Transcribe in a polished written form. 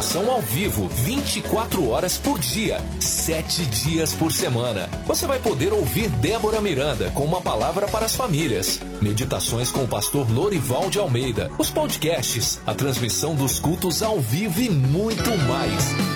oração ao vivo, 24 horas por dia, 7 dias por semana. Você vai poder ouvir Débora Miranda com uma palavra para as famílias, meditações com o pastor Lorival de Almeida, os podcasts, a transmissão dos cultos ao vivo e muito mais.